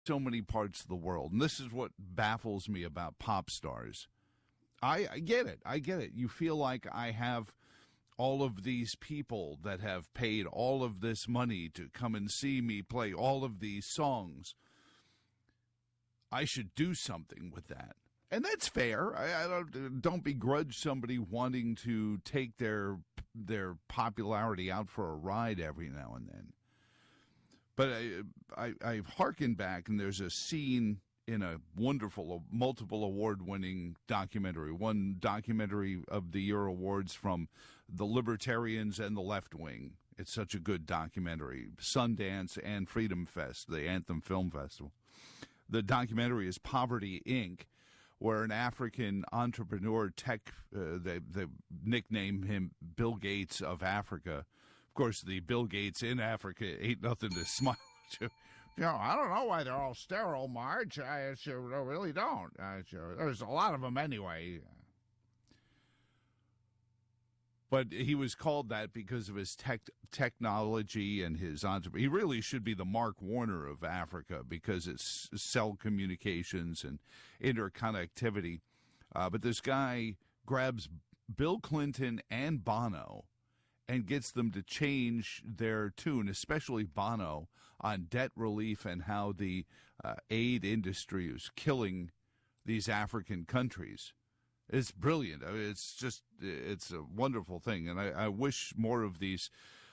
so many parts of the world. And this is what baffles me about pop stars. I get it. I get it. You feel like I have all of these people that have paid all of this money to come and see me play all of these songs. I should do something with that. And that's fair. I don't begrudge somebody wanting to take their popularity out for a ride every now and then. But I've hearkened back, and there's a scene in a wonderful, multiple award-winning documentary, one documentary of the year awards from the Libertarians and the Left Wing. It's such a good documentary. Sundance and Freedom Fest, the Anthem Film Festival. The documentary is Poverty, Inc., where an African entrepreneur, they nickname him Bill Gates of Africa. Of course, the Bill Gates in Africa ain't nothing to smile to. I don't know why they're all sterile, Marge. I really don't. There's a lot of them anyway. But he was called that because of his technology and his entrepreneur. He really should be the Mark Warner of Africa because it's cell communications and interconnectivity. But this guy grabs Bill Clinton and Bono and gets them to change their tune, especially Bono, on debt relief and how the aid industry is killing these African countries. It's brilliant. I mean, it's a wonderful thing. And I wish more of these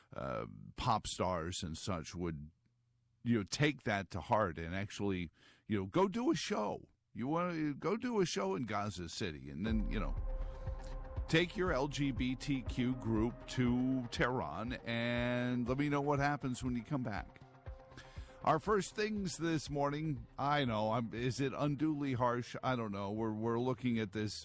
pop stars and such would, take that to heart and actually, go do a show. You want to go do a show in Gaza City and then, take your LGBTQ group to Tehran and let me know what happens when you come back. Our first things this morning, I know, is it unduly harsh? I don't know. We're looking at this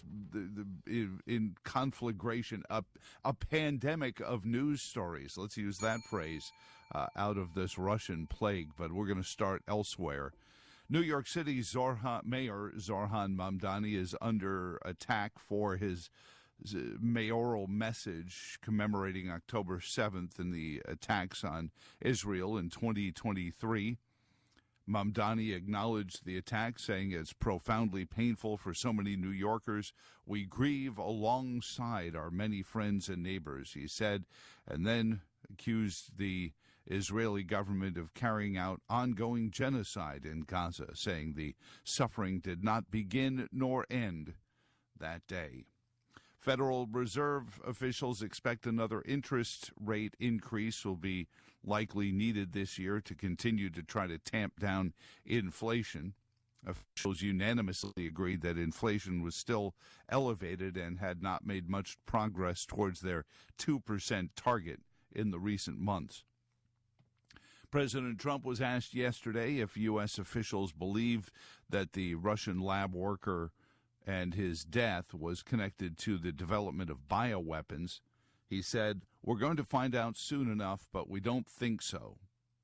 in conflagration, a pandemic of news stories. Let's use that phrase out of this Russian plague, but we're going to start elsewhere. New York City Mayor Zohran Mamdani is under attack for his mayoral message commemorating October 7th and the attacks on Israel in 2023. Mamdani acknowledged the attack, saying it's profoundly painful for so many New Yorkers. We grieve alongside our many friends and neighbors, he said, and then accused the Israeli government of carrying out ongoing genocide in Gaza, saying the suffering did not begin nor end that day. Federal Reserve officials expect another interest rate increase will be likely needed this year to continue to try to tamp down inflation. Officials unanimously agreed that inflation was still elevated and had not made much progress towards their 2% target in the recent months. President Trump was asked yesterday if U.S. officials believe that the Russian lab worker and his death was connected to the development of bioweapons. He said, "We're going to find out soon enough, but we don't think so."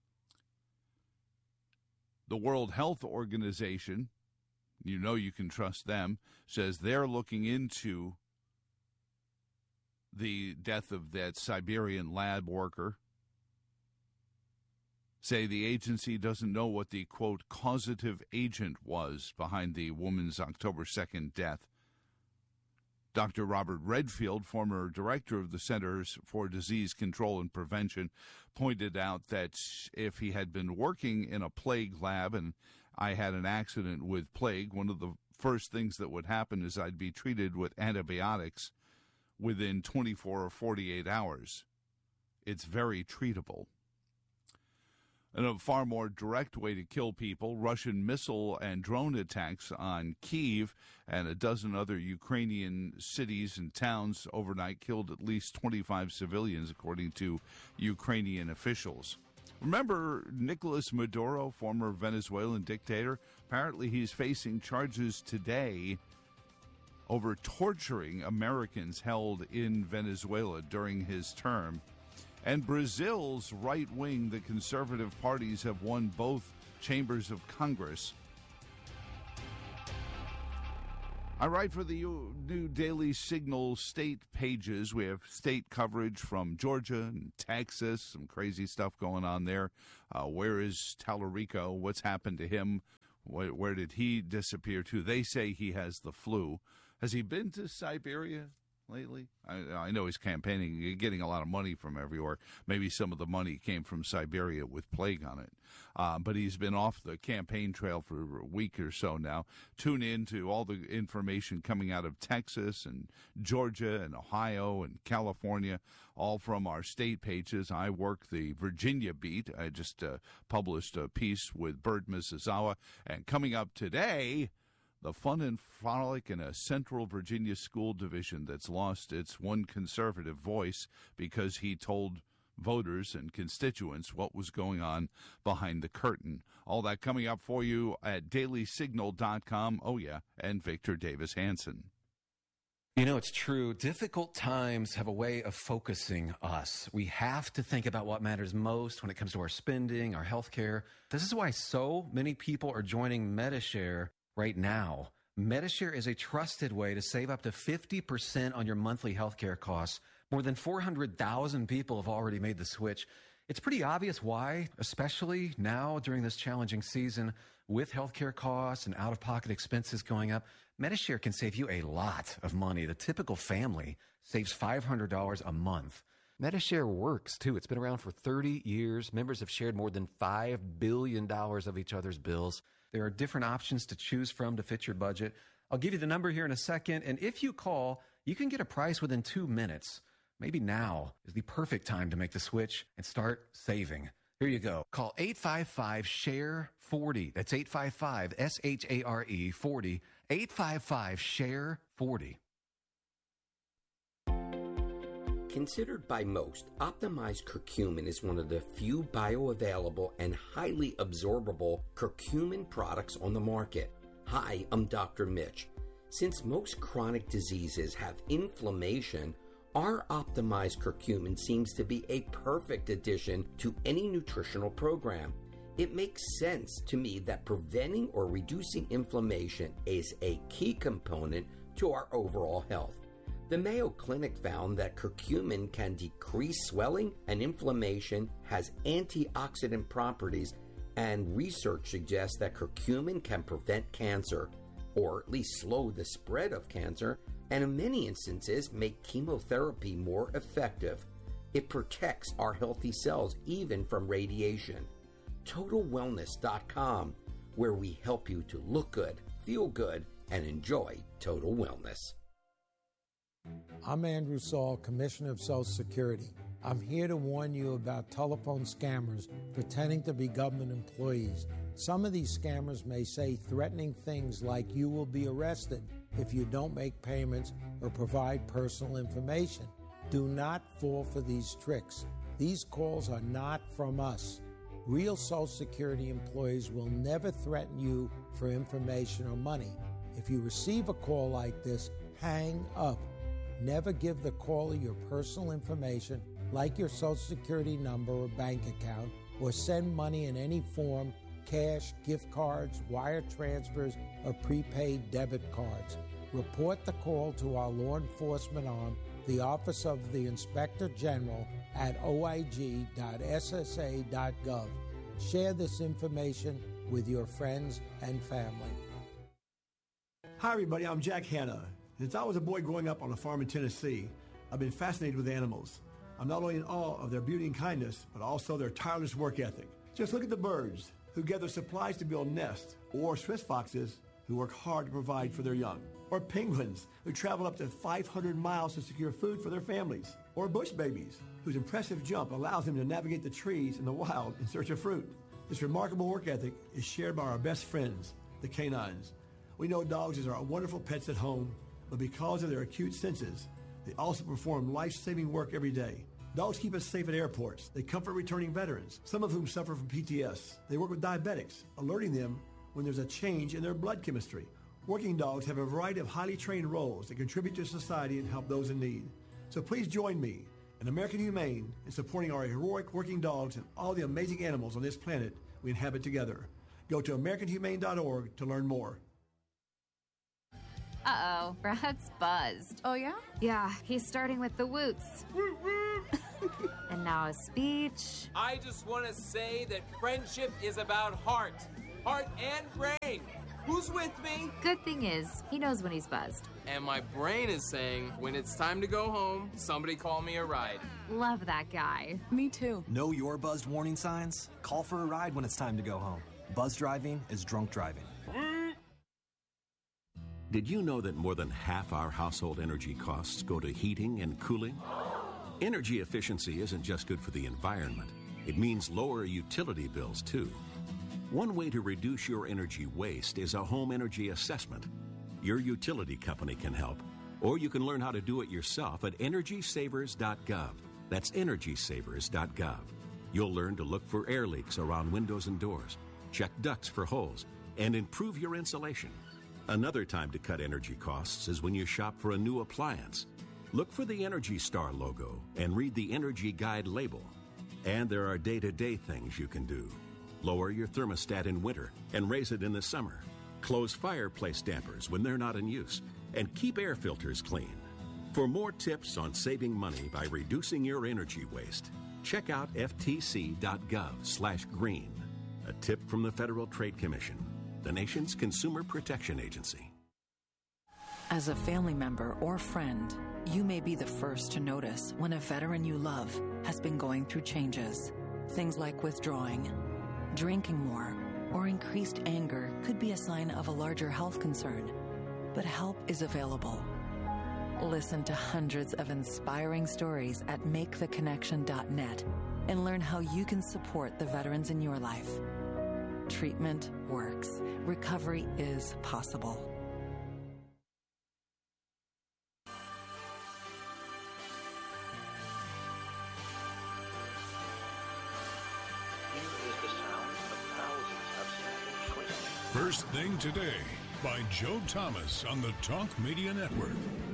The World Health Organization, you can trust them, says they're looking into the death of that Siberian lab worker. Say the agency doesn't know what the, quote, causative agent was behind the woman's October 2nd death. Dr. Robert Redfield, former director of the Centers for Disease Control and Prevention, pointed out that if he had been working in a plague lab and I had an accident with plague, one of the first things that would happen is I'd be treated with antibiotics within 24 or 48 hours. It's very treatable. And a far more direct way to kill people, Russian missile and drone attacks on Kyiv and a dozen other Ukrainian cities and towns overnight killed at least 25 civilians, according to Ukrainian officials. Remember Nicolas Maduro, former Venezuelan dictator? Apparently he's facing charges today over torturing Americans held in Venezuela during his term. And Brazil's right wing, the conservative parties, have won both chambers of Congress. I write for the new Daily Signal state pages. We have state coverage from Georgia and Texas, some crazy stuff going on there. Where is Tallarico? What's happened to him? Where did he disappear to? They say he has the flu. Has he been to Siberia lately? I know he's campaigning, getting a lot of money from everywhere. Maybe some of the money came from Siberia with plague on it. But he's been off the campaign trail for a week or so now. Tune in to all the information coming out of Texas and Georgia and Ohio and California, all from our state pages. I work the Virginia beat. I just published a piece with Bert Misizawa. And coming up today, the fun and frolic in a Central Virginia school division that's lost its one conservative voice because he told voters and constituents what was going on behind the curtain. All that coming up for you at dailysignal.com. Oh, yeah, and Victor Davis Hanson. You know, it's true. Difficult times have a way of focusing us. We have to think about what matters most when it comes to our spending, our health care. This is why so many people are joining Medi-Share right now. Medi-Share is a trusted way to save up to 50% on your monthly healthcare costs. More than 400,000 people have already made the switch. It's pretty obvious why, especially now during this challenging season with healthcare costs and out-of-pocket expenses going up. Medi-Share can save you a lot of money. The typical family saves $500 a month. Medi-Share works, too. It's been around for 30 years. Members have shared more than $5 billion of each other's bills. There are different options to choose from to fit your budget. I'll give you the number here in a second, and if you call, you can get a price within 2 minutes. Maybe now is the perfect time to make the switch and start saving. Here you go. Call 855-SHARE-40. That's 855-SHARE 40. 855-SHARE-40. Considered by most, optimized curcumin is one of the few bioavailable and highly absorbable curcumin products on the market. Hi, I'm Dr. Mitch. Since most chronic diseases have inflammation, our optimized curcumin seems to be a perfect addition to any nutritional program. It makes sense to me that preventing or reducing inflammation is a key component to our overall health. The Mayo Clinic found that curcumin can decrease swelling and inflammation, has antioxidant properties, and research suggests that curcumin can prevent cancer, or at least slow the spread of cancer, and in many instances make chemotherapy more effective. It protects our healthy cells even from radiation. TotalWellness.com, where we help you to look good, feel good, and enjoy total wellness. I'm Andrew Saul, Commissioner of Social Security. I'm here to warn you about telephone scammers pretending to be government employees. Some of these scammers may say threatening things like you will be arrested if you don't make payments or provide personal information. Do not fall for these tricks. These calls are not from us. Real Social Security employees will never threaten you for information or money. If you receive a call like this, hang up. Never give the caller your personal information, like your Social Security number or bank account, or send money in any form, cash, gift cards, wire transfers, or prepaid debit cards. Report the call to our law enforcement arm, the Office of the Inspector General, at oig.ssa.gov. Share this information with your friends and family. Hi, everybody. I'm Jack Hanna. Since I was a boy growing up on a farm in Tennessee, I've been fascinated with animals. I'm not only in awe of their beauty and kindness, but also their tireless work ethic. Just look at the birds who gather supplies to build nests, or Swiss foxes who work hard to provide for their young, or penguins who travel up to 500 miles to secure food for their families, or bush babies whose impressive jump allows them to navigate the trees in the wild in search of fruit. This remarkable work ethic is shared by our best friends, the canines. We know dogs are wonderful pets at home, but because of their acute senses, they also perform life-saving work every day. Dogs keep us safe at airports. They comfort returning veterans, some of whom suffer from PTS. They work with diabetics, alerting them when there's a change in their blood chemistry. Working dogs have a variety of highly trained roles that contribute to society and help those in need. So please join me and American Humane in supporting our heroic working dogs and all the amazing animals on this planet we inhabit together. Go to AmericanHumane.org to learn more. Uh-oh, Brad's buzzed. Oh, yeah? Yeah, he's starting with the woots. And now a speech. I just want to say that friendship is about heart and brain. Who's with me? Good thing is, he knows when he's buzzed. And my brain is saying, when it's time to go home, somebody call me a ride. Love that guy. Me too. Know your buzzed warning signs? Call for a ride when it's time to go home. Buzz driving is drunk driving. Did you know that more than half our household energy costs go to heating and cooling? Energy efficiency isn't just good for the environment. It means lower utility bills, too. One way to reduce your energy waste is a home energy assessment. Your utility company can help, or you can learn how to do it yourself at EnergySavers.gov. That's EnergySavers.gov. You'll learn to look for air leaks around windows and doors, check ducts for holes, and improve your insulation. Another time to cut energy costs is when you shop for a new appliance. Look for the Energy Star logo and read the Energy Guide label. And there are day-to-day things you can do. Lower your thermostat in winter and raise it in the summer. Close fireplace dampers when they're not in use. And keep air filters clean. For more tips on saving money by reducing your energy waste, check out ftc.gov/green. A tip from the Federal Trade Commission, the nation's consumer protection agency. As a family member or friend, you may be the first to notice when a veteran you love has been going through changes. Things like withdrawing, drinking more, or increased anger could be a sign of a larger health concern. But help is available. Listen to hundreds of inspiring stories at maketheconnection.net and learn how you can support the veterans in your life. Treatment works. Recovery is possible. First Thing Today by Joe Thomas on the Talk Media Network.